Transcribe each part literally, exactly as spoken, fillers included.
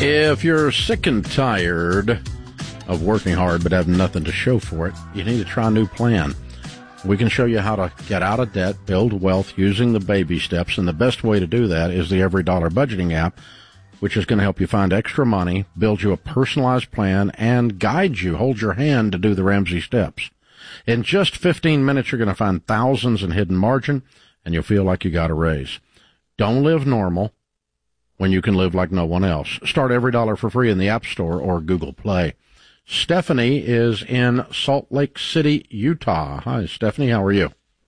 If you're sick and tired of working hard but have nothing to show for it, you need to try a new plan. We can show you how to get out of debt, build wealth using the baby steps, and the best way to do that is the Every Dollar Budgeting app, which is going to help you find extra money, build you a personalized plan, and guide you, hold your hand to do the Ramsey steps. In just fifteen minutes, you're going to find thousands in hidden margin, and you'll feel like you got a raise. Don't live normal when you can live like no one else. Start Every Dollar for free in the App Store or Google Play. Stephanie is in Salt Lake City, Utah. Hi, Stephanie. How are you?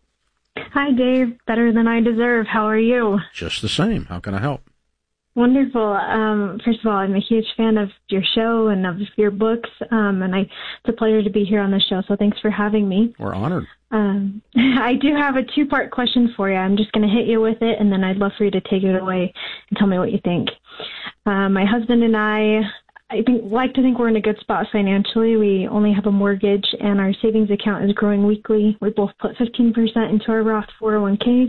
Hi, Dave. Better than I deserve. How are you? Just the same. How can I help? Wonderful. Um, first of all, I'm a huge fan of your show and of your books, um, and I, it's a pleasure to be here on the show, so thanks for having me. We're honored. Um, I do have a two-part question for you. I'm just going to hit you with it, and then I'd love for you to take it away and tell me what you think. Uh, my husband and I, I think, like to think we're in a good spot financially. We only have a mortgage, and our savings account is growing weekly. We both put fifteen percent into our Roth four oh one k's.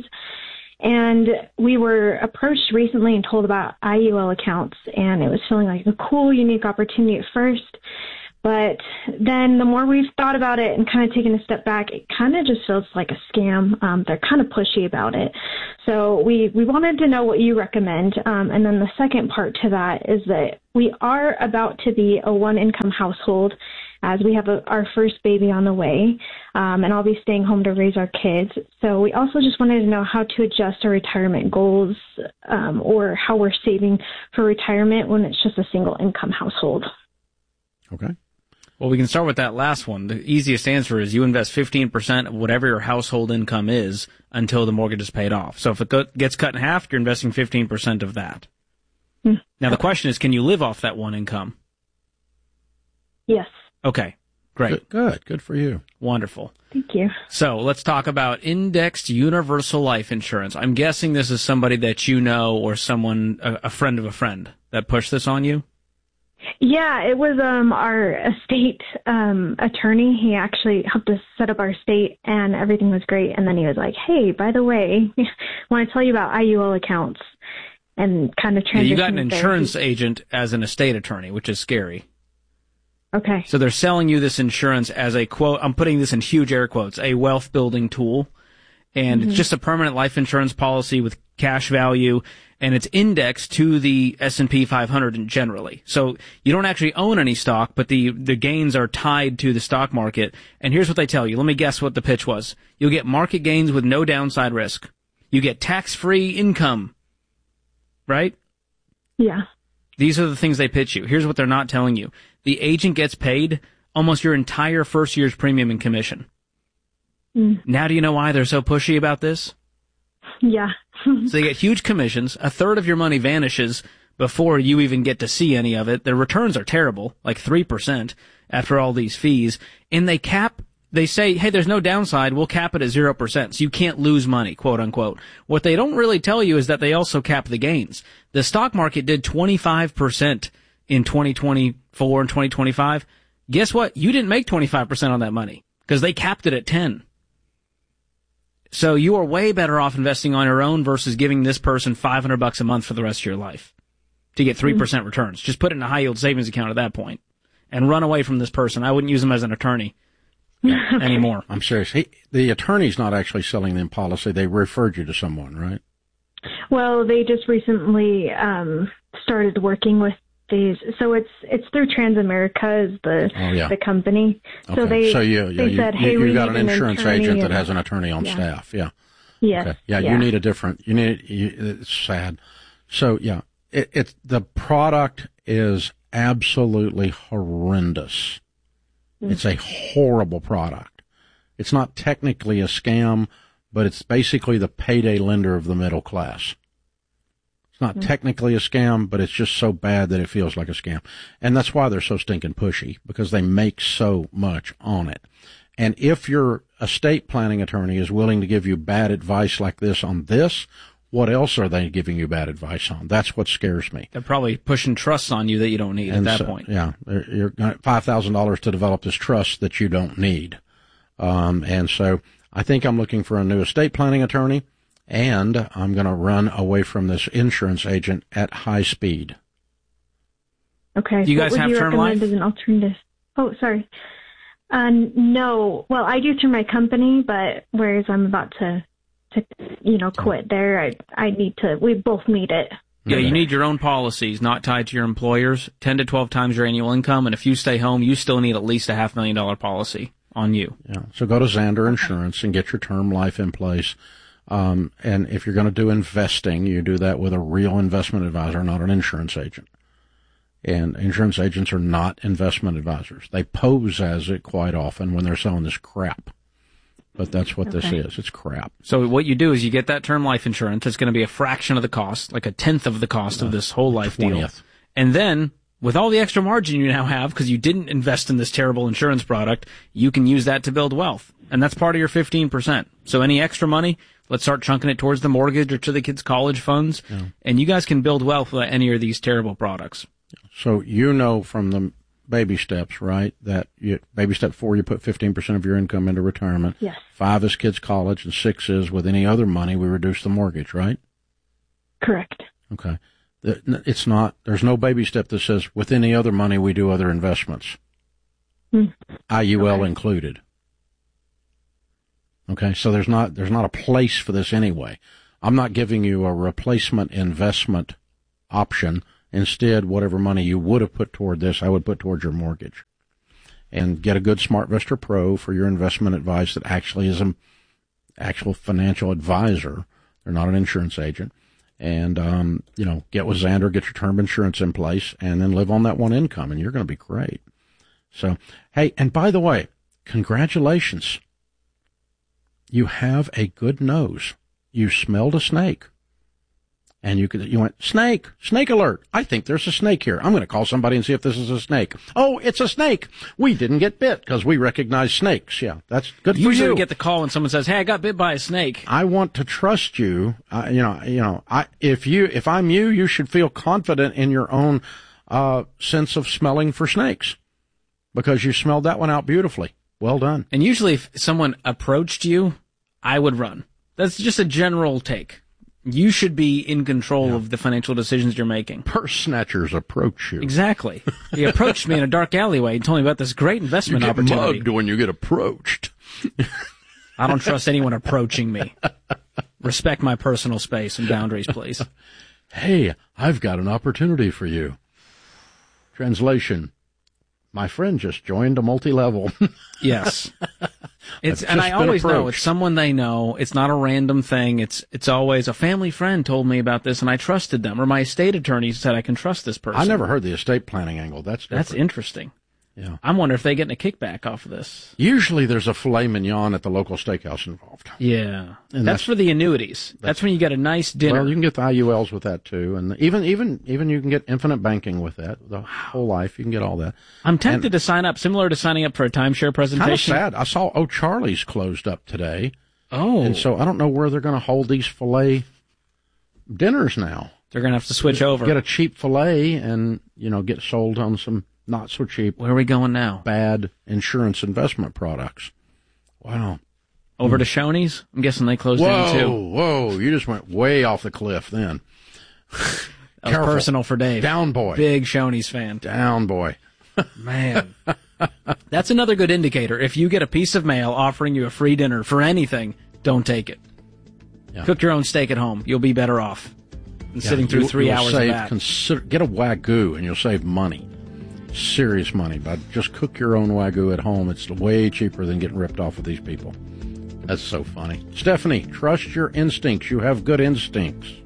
And we were approached recently and told about I U L accounts, and it was feeling like a cool, unique opportunity at first. But then the more we've thought about it and kind of taken a step back, it kind of just feels like a scam. Um, they're kind of pushy about it. So we, we wanted to know what you recommend. Um, and then the second part to that is that we are about to be a one-income household, as we have a, our first baby on the way, um, and I'll be staying home to raise our kids. So we also just wanted to know how to adjust our retirement goals, um, or how we're saving for retirement when it's just a single income household. Okay. Well, we can start with that last one. The easiest answer is you invest fifteen percent of whatever your household income is until the mortgage is paid off. So if it go- gets cut in half, you're investing fifteen percent of that. Mm. Now, the question is, can you live off that one income? Yes. Okay, great. Good, good, good for you. Wonderful. Thank you. So let's talk about indexed universal life insurance. I'm guessing this is somebody that you know or someone, a, a friend of a friend, that pushed this on you? Yeah, it was um, our estate um, attorney. He actually helped us set up our estate, and everything was great. And then he was like, hey, by the way, I want to tell you about I U L accounts, and kind of transitioned. Yeah, you got an insurance there. agent as an estate attorney, which is scary. Okay. So they're selling you this insurance as a, quote, I'm putting this in huge air quotes, a wealth building tool. And mm-hmm. It's just a permanent life insurance policy with cash value, and it's indexed to the S and P five hundred generally. So you don't actually own any stock, but the, the gains are tied to the stock market. And here's what they tell you. Let me guess what the pitch was. You'll get market gains with no downside risk. You get tax-free income. Right? Yeah. These are the things they pitch you. Here's what they're not telling you. The agent gets paid almost your entire first year's premium and commission. Mm. Now do you know why they're so pushy about this? Yeah. So they get huge commissions. A third of your money vanishes before you even get to see any of it. Their returns are terrible, like three percent after all these fees. And they cap, they say, hey, there's no downside. We'll cap it at zero percent. So you can't lose money, quote unquote. What they don't really tell you is that they also cap the gains. The stock market did twenty-five percent in twenty twenty-four and twenty twenty-five. Guess what? You didn't make twenty-five percent on that money because they capped it at ten. So you are way better off investing on your own versus giving this person five hundred bucks a month for the rest of your life to get three percent mm-hmm. returns. Just put it in a high yield savings account at that point and run away from this person. I wouldn't use them as an attorney anymore. I'm serious. He, the attorney's not actually selling them policy. They referred you to someone, right? Well, they just recently um, started working with these. So it's it's through Transamerica is the oh, yeah. the company. Okay. So they so you, they you, said, you, hey, you we got need an insurance an agent that and, has an attorney on yeah. staff. Yeah. Yes. Okay. Yeah, yeah. You need a different. You need. You, it's sad. So yeah, it, it the product is absolutely horrendous. Mm-hmm. It's a horrible product. It's not technically a scam, but it's basically the payday lender of the middle class. It's not mm-hmm. technically a scam, but it's just so bad that it feels like a scam. And that's why they're so stinking pushy, because they make so much on it. And if your estate planning attorney is willing to give you bad advice like this on this, what else are they giving you bad advice on? That's what scares me. They're probably pushing trusts on you that you don't need and at that so, point. Yeah. You're five thousand dollars to develop this trust that you don't need. Um, and so I think I'm looking for a new estate planning attorney, and I'm going to run away from this insurance agent at high speed. Okay. Do you What guys would have you term recommend life? as an alternative? Oh, sorry. Uh, no. Well, I do through my company, but whereas I'm about to, to you know, quit there, I I need to. We both need it. Yeah, you need your own policies, not tied to your employers. Ten to twelve times your annual income, and if you stay home, you still need at least a half million dollar policy on you. Yeah. So go to Xander Insurance and get your term life in place. Um, and if you're going to do investing, you do that with a real investment advisor, not an insurance agent. And insurance agents are not investment advisors. They pose as it quite often when they're selling this crap. But that's what Okay. this is. It's crap. So what you do is you get that term life insurance. It's going to be a fraction of the cost, like a tenth of the cost of this whole life deal. twentieth. And then, with all the extra margin you now have, because you didn't invest in this terrible insurance product, you can use that to build wealth. And that's part of your fifteen percent. So any extra money, let's start chunking it towards the mortgage or to the kids' college funds. Yeah. And you guys can build wealth without any of these terrible products. So you know from the baby steps, right, that you, baby step four, you put fifteen percent of your income into retirement. Yes. Five is kids' college, and six is with any other money, we reduce the mortgage, right? Correct. Okay. It's not, there's no baby step that says with any other money, we do other investments. Hmm. I U L Okay. included. Okay. So there's not, there's not a place for this anyway. I'm not giving you a replacement investment option. Instead, whatever money you would have put toward this, I would put towards your mortgage. And get a good SmartVestor Pro for your investment advice that actually is an actual financial advisor. They're not an insurance agent. And, um, you know, get with Xander, get your term insurance in place, and then live on that one income, and you're going to be great. So, hey, and by the way, congratulations. You have a good nose. You smelled a snake. And you could, you went, snake, snake alert. I think there's a snake here. I'm going to call somebody and see if this is a snake. Oh, it's a snake. We didn't get bit because we recognize snakes. Yeah, that's good for you. Usually we get the call when someone says, hey, I got bit by a snake. I want to trust you. Uh, you know, you know, I, if you, if I'm you, you should feel confident in your own, uh, sense of smelling for snakes because you smelled that one out beautifully. Well done. And usually if someone approached you, I would run. That's just a general take. You should be in control yeah. of the financial decisions you're making. Purse snatchers approach you. Exactly. He approached me in a dark alleyway and told me about this great investment you get opportunity. Mugged when you get approached. I don't trust anyone approaching me. Respect my personal space and boundaries, please. Hey, I've got an opportunity for you. Translation. My friend just joined a multi-level. Yes. It's, and I always approached. know it's someone they know. It's not a random thing. It's, it's always a family friend told me about this and I trusted them, or my estate attorney said I can trust this person. I never heard the estate planning angle. That's different. That's interesting. Yeah. I'm wondering if they getting a kickback off of this. Usually there's a filet mignon at the local steakhouse involved. Yeah. That's, that's for the annuities. That's, that's when you get a nice dinner. Well, you can get the I U Ls with that too. And even, even, even you can get infinite banking with that. The whole life. You can get all that. I'm tempted and, to sign up, similar to signing up for a timeshare presentation. Kind of sad. I saw O'Charlie's closed up today. Oh. And so I don't know where they're going to hold these filet dinners now. They're going to have to switch over. Get a cheap filet and, you know, get sold on some not so cheap. Where are we going now? Bad insurance investment products. Wow. Over to Shoney's? I'm guessing they closed whoa, down too. Whoa, you just went way off the cliff then. That was personal for Dave. Down boy. Big Shoney's fan. Down boy. Man. That's another good indicator. If you get a piece of mail offering you a free dinner for anything, don't take it. Yeah. Cook your own steak at home. You'll be better off than yeah, sitting through you, three hours save, of that. Consider, get a Wagyu and you'll save money. Serious money, but just cook your own Wagyu at home. It's way cheaper than getting ripped off with these people. That's so funny. Stephanie, trust your instincts. You have good instincts.